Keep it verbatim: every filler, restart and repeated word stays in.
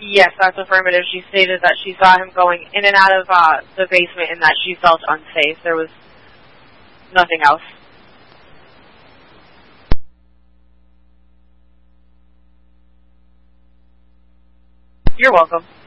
Yes, that's affirmative. She stated that she saw him going in and out of uh, the basement and that she felt unsafe. There was nothing else. You're welcome.